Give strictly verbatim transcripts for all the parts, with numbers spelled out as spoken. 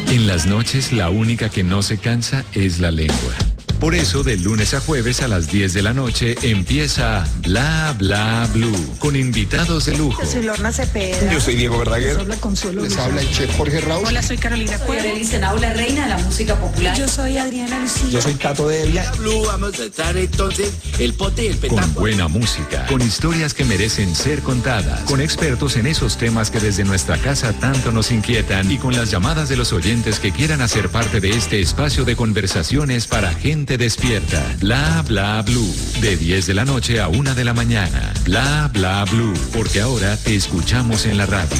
En las noches, la única que no se cansa es la lengua. Por eso, de lunes a jueves a las diez de la noche empieza Bla Bla Blue, con invitados de lujo. Yo soy Lorna Cepeda. Yo soy Diego Verdaguer. Les habla Consuelo. Les habla el chef Jorge Raúl. Hola, soy Carolina Cuervo. Soy Elisa Henao, la reina de la música popular. Yo soy Adriana Lucía. Yo soy Tato Devia. Blue, vamos a estar entonces el pote y el petambo. Con buena música, con historias que merecen ser contadas, con expertos en esos temas que desde nuestra casa tanto nos inquietan y con las llamadas de los oyentes que quieran hacer parte de este espacio de conversaciones para gente despierta. Bla Bla Blue, de diez de la noche a una de la mañana. Bla Bla Blue, porque ahora te escuchamos en la radio.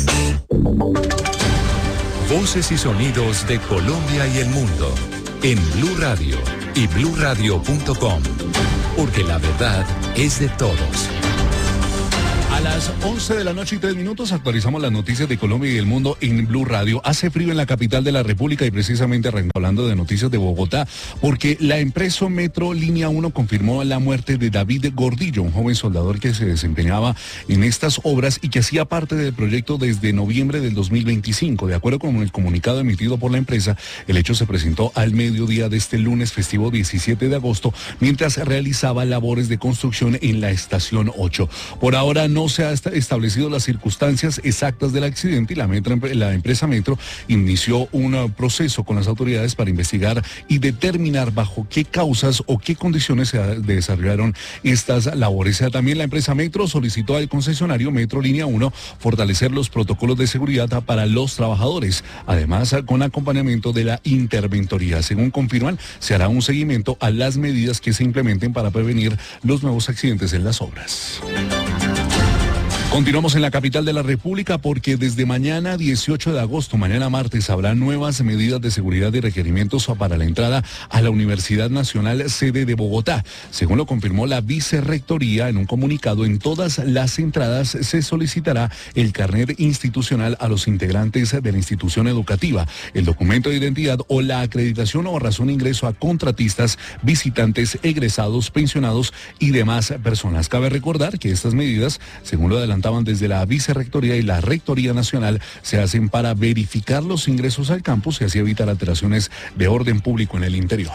Voces y sonidos de Colombia y el mundo en Blue Radio y blue radio punto com, porque la verdad es de todos. A las once de la noche y tres minutos actualizamos las noticias de Colombia y el mundo en Blue Radio. Hace frío en la capital de la República y precisamente hablando de noticias de Bogotá, porque la empresa Metro Línea uno confirmó la muerte de David Gordillo, un joven soldador que se desempeñaba en estas obras y que hacía parte del proyecto desde noviembre del dos mil veinticinco. De acuerdo con el comunicado emitido por la empresa, el hecho se presentó al mediodía de este lunes festivo diecisiete de agosto, mientras realizaba labores de construcción en la estación ocho. Por ahora no se ha establecido las circunstancias exactas del accidente y la, metro, la empresa Metro inició un proceso con las autoridades para investigar y determinar bajo qué causas o qué condiciones se desarrollaron estas labores. También la empresa Metro solicitó al concesionario Metro Línea uno fortalecer los protocolos de seguridad para los trabajadores, además con acompañamiento de la interventoría. Según confirman, se hará un seguimiento a las medidas que se implementen para prevenir los nuevos accidentes en las obras. Continuamos en la capital de la República porque desde mañana dieciocho de agosto, mañana martes, habrá nuevas medidas de seguridad y requerimientos para la entrada a la Universidad Nacional sede de Bogotá. Según lo confirmó la vicerrectoría en un comunicado, en todas las entradas se solicitará el carnet institucional a los integrantes de la institución educativa, el documento de identidad o la acreditación o razón de ingreso a contratistas, visitantes, egresados, pensionados y demás personas. Cabe recordar que estas medidas, según lo adelantado desde la Vicerrectoría y la Rectoría Nacional, se hacen para verificar los ingresos al campus y así evitar alteraciones de orden público en el interior.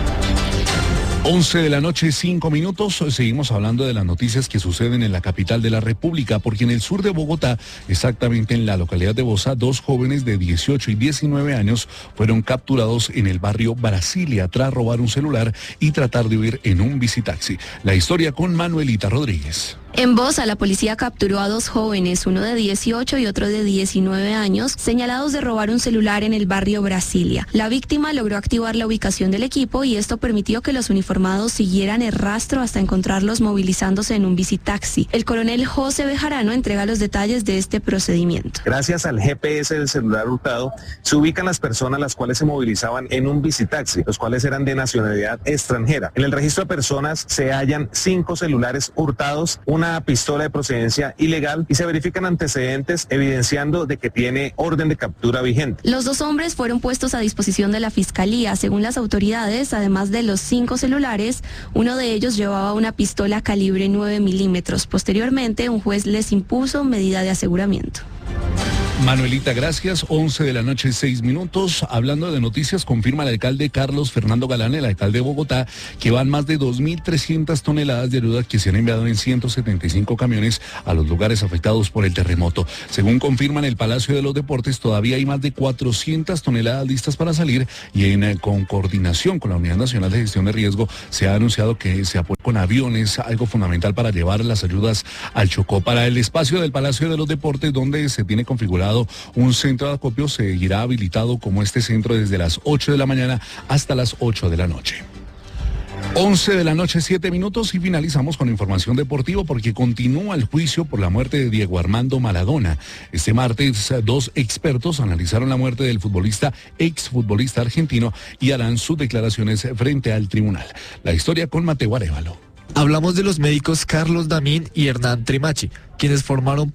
once de la noche, cinco minutos. Seguimos hablando de las noticias que suceden en la capital de la República, porque en el sur de Bogotá, exactamente en la localidad de Bosa, dos jóvenes de dieciocho y diecinueve años fueron capturados en el barrio Brasilia tras robar un celular y tratar de huir en un bicitaxi. La historia con Manuelita Rodríguez. En Bosa, la policía capturó a dos jóvenes, uno de dieciocho y otro de diecinueve años, señalados de robar un celular en el barrio Brasilia. La víctima logró activar la ubicación del equipo y esto permitió que los uniformados siguieran el rastro hasta encontrarlos movilizándose en un bicitaxi. El coronel José Bejarano entrega los detalles de este procedimiento. Gracias al G P S del celular hurtado, se ubican las personas las cuales se movilizaban en un bicitaxi, los cuales eran de nacionalidad extranjera. En el registro de personas se hallan cinco celulares hurtados, un una pistola de procedencia ilegal y se verifican antecedentes evidenciando de que tiene orden de captura vigente. Los dos hombres fueron puestos a disposición de la Fiscalía. Según las autoridades, además de los cinco celulares, uno de ellos llevaba una pistola calibre nueve milímetros. Posteriormente, un juez les impuso medida de aseguramiento. Manuelita, gracias. once de la noche, seis minutos. Hablando de noticias, confirma el alcalde Carlos Fernando Galán, el alcalde de Bogotá, que van más de dos mil trescientas toneladas de ayuda que se han enviado en ciento setenta y cinco camiones a los lugares afectados por el terremoto. Según confirman el Palacio de los Deportes, todavía hay más de cuatrocientas toneladas listas para salir y en con coordinación con la Unidad Nacional de Gestión de Riesgo se ha anunciado que se apoya con aviones, algo fundamental para llevar las ayudas al Chocó. Para el espacio del Palacio de los Deportes, donde se tiene configurado un centro de acopio, seguirá habilitado como este centro desde las ocho de la mañana hasta las ocho de la noche. once de la noche, siete minutos y finalizamos con información deportiva porque continúa el juicio por la muerte de Diego Armando Maradona. Este martes, dos expertos analizaron la muerte del futbolista, exfutbolista argentino, y harán sus declaraciones frente al tribunal. La historia con Mateo Arévalo. Hablamos de los médicos Carlos Damín y Hernán Tremachi, quienes formaron